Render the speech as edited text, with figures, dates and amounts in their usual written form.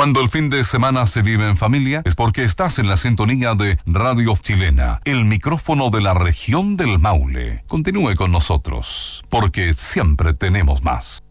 Cuando el fin de semana se vive en familia, es porque estás en la sintonía de Radio Chilena, el micrófono de la región del Maule. Continúe con nosotros, porque siempre tenemos más.